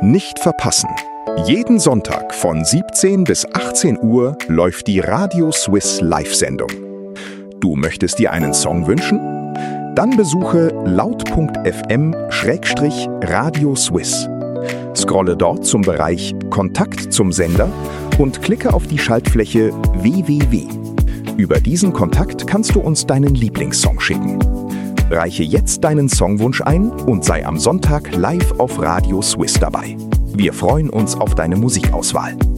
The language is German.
Nicht verpassen. Jeden Sonntag von 17 bis 18 Uhr läuft die Radio Swiss Live-Sendung. Du möchtest dir einen Song wünschen? Dann besuche laut.fm/Radio Swiss. Scrolle dort zum Bereich Kontakt zum Sender und klicke auf die Schaltfläche www. Über diesen Kontakt kannst du uns deinen Lieblingssong schicken. Reiche jetzt deinen Songwunsch ein und sei am Sonntag live auf Radio Swiss dabei. Wir freuen uns auf deine Musikauswahl.